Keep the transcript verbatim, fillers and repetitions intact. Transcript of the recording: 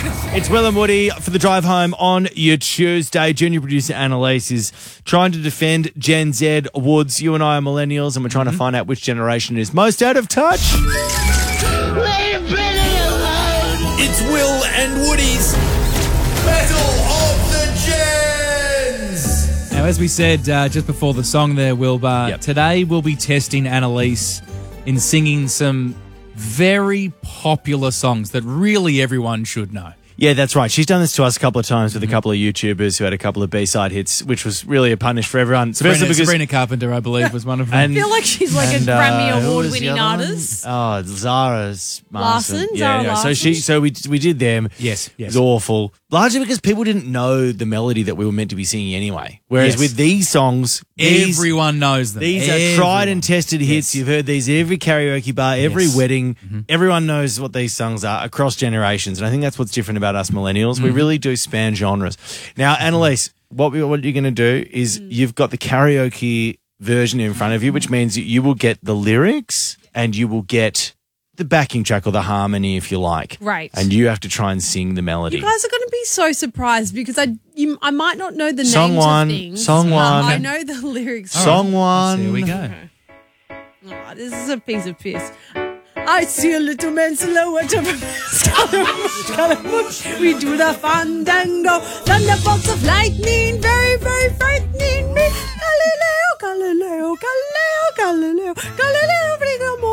It's Will and Woody for the drive home on your Tuesday. Junior producer Annalise is trying to defend Gen Z Woods. You and I are millennials, and we're trying mm-hmm. to find out which generation is most out of touch. Leave Billy alone. It's Will and Woody's Battle of the Gens. Now, as we said uh, just before the song there, Wilbur, yep. today we'll be testing Annalise in singing some very popular songs that really everyone should know. Yeah, that's right. She's done this to us a couple of times with a couple of YouTubers who had a couple of B-side hits, which was really a punish for everyone. Sabrina, because, Sabrina Carpenter, I believe, was one of them. And, I feel like she's like and, a Grammy uh, Award-winning artist. Oh, Zara's Larson. Yeah, Zara yeah. Larson. So she, so we we did them. Yes, yes. It was awful. Largely because people didn't know the melody that we were meant to be singing anyway. Whereas yes. with these songs, these, everyone knows them. These everyone. are tried and tested hits. Yes. You've heard these at every karaoke bar, every yes. wedding. Mm-hmm. Everyone knows what these songs are across generations. And I think that's what's different about us millennials. Mm-hmm. We really do span genres. Now, Annalise, what, we, what you're going to do is mm. you've got the karaoke version in front of you, which means you will get the lyrics and you will get the backing track or the harmony, if you like. Right. And you have to try and sing the melody. You guys are going to be so surprised because I you, I might not know the song names one, of things. Song but one. I know the lyrics. Song one. Here we go. Oh, this is a piece of piss. I see a little man silhouette of a Scaramouche. We do the fandango. Thunderbolts of lightning, very, very frightening me. Galileo, Galileo, Galileo, Galileo, Galileo, bring